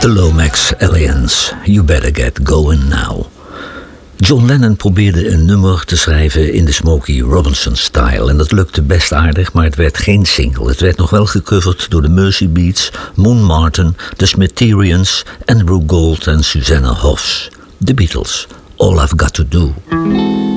The Lomax Alliance, You Better Get Going Now. John Lennon probeerde een nummer te schrijven in de Smokey Robinson-style. En dat lukte best aardig, maar het werd geen single. Het werd nog wel gecoverd door de Mersey Beats, Moon Martin, The Smitherians, Andrew Gold en Susanna Hoffs. The Beatles, All I've Got to Do.